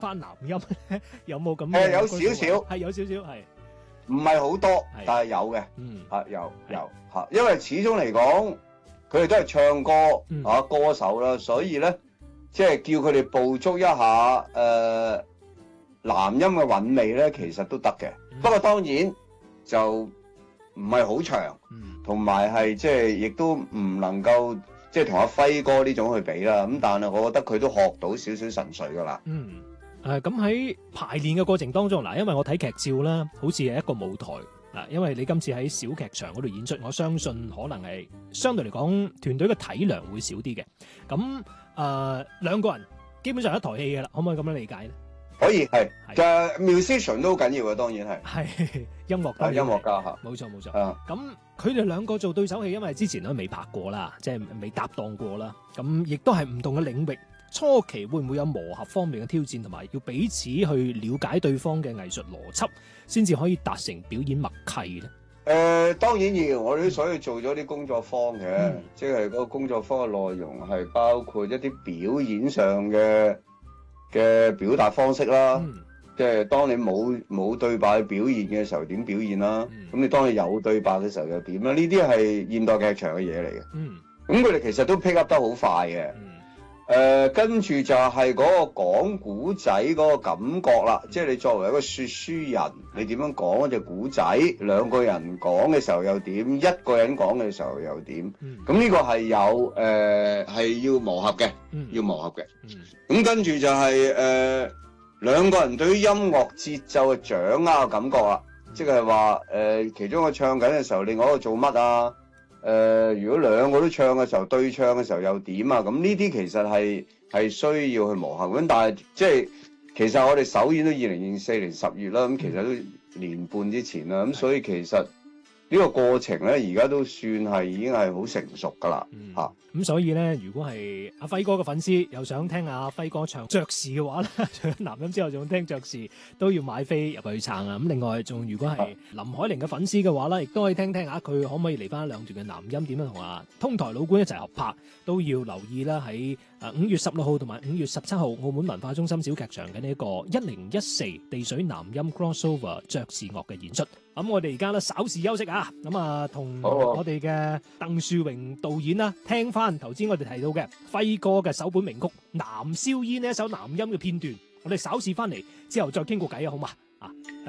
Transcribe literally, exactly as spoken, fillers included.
翻男音有冇咁？ 誒有少少， 係有少少係， 唔係好多，但係有嘅， 嗯嚇有有嚇，因為始終嚟講，佢哋都係唱歌嚇歌手啦，所以咧即係叫佢哋捕捉一下誒男音嘅韻味咧，其實都得嘅。不過當然就唔係好長，同埋係即係亦都唔能夠即係同阿輝哥呢種去比啦。咁但係我覺得佢都學到少少神髓㗎啦。 嗯。誒咁喺排練嘅過程當中，嗱，因為我睇劇照啦，好似係一個舞台嗱，因為你今次喺小劇場嗰度演出，我相信可能係相對嚟講團隊嘅體量會少啲嘅。咁誒、呃、兩個人基本上一台戲嘅啦，可唔可以咁樣理解咧？ 可以係，就 musician 都好緊要嘅，當然係。 係音樂家， 音樂家嚇， 冇錯冇錯。 啊， 咁佢哋兩個做對手戲，因為之前都未拍過啦，即係未搭檔過啦。咁亦都係唔同嘅領域。初期會唔會有磨合方面嘅挑戰，同埋要彼此去了解對方嘅藝術邏輯，先至可以達成表演默契咧？ 誒、呃，當然要，我哋所以做咗啲工作坊嘅，嗯、即係嗰個工作坊嘅內容係包括一啲表演上嘅嘅表達方式啦。嗯、即係當你冇冇對白表現嘅時候點表現啦？咁、嗯、你當你有對白嘅時候又點啦？呢啲係現代劇場嘅嘢嚟嘅。嗯，咁佢哋其實都 pick up 得好快嘅。嗯誒、呃，跟住就係嗰個講古仔嗰個感覺啦，即係你作為一個說書人，你點樣講嗰隻古仔？兩個人講嘅時候又點？一個人講嘅時候又點？咁呢、嗯、個係有誒，係、呃、要磨合嘅，嗯、要磨合嘅。咁、嗯、跟住就係、是、誒、呃，兩個人對於音樂節奏嘅掌握嘅感覺啦，嗯、即係話誒，其中一個唱緊嘅時候，另外一個做乜啊？誒、呃，如果兩個都唱嘅時候，對唱嘅時候又點啊？咁呢啲其實係係需要去磨合咁，但係即係其實我哋首演都二零二四年十月啦，咁其實都年半之前啦，咁所以其實呢個過程咧，而家都算係已經係好成熟噶啦，嚇、嗯。 咁、啊、所以咧，如果係阿輝哥嘅粉絲，又想聽阿輝哥唱爵士嘅話咧，除咗男音之後，仲聽爵士都要買飛入去撐啊！咁另外，仲如果係林海玲嘅粉絲嘅話咧，亦都可以聽聽下佢可唔可以嚟翻兩段嘅男音，點樣同阿通台老官一齊合拍，都要留意啦。喺誒五月十六號同埋五月十七號，澳門文化中心小劇場嘅呢一個一零一四地水男音 crossover 爵士樂嘅演出。咁我哋而家咧稍事休息啊，咁啊同我哋嘅鄧樹榮導演啦，聽翻頭先我哋提到嘅輝哥嘅首本名曲《男燒煙》呢一首男音嘅片段，我哋稍事翻嚟之後再傾個偈啊，好嘛？